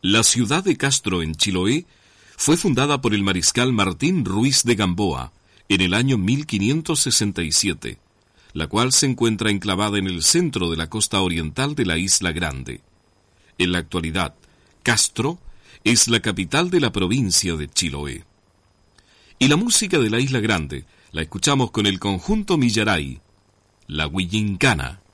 La ciudad de Castro, en Chiloé, fue fundada por el mariscal Martín Ruiz de Gamboa en el año 1567, la cual se encuentra enclavada en el centro de la costa oriental de la Isla Grande. En la actualidad, Castro es la capital de la provincia de Chiloé. Y la música de la Isla Grande la escuchamos con el conjunto Millaray, la Huillincana.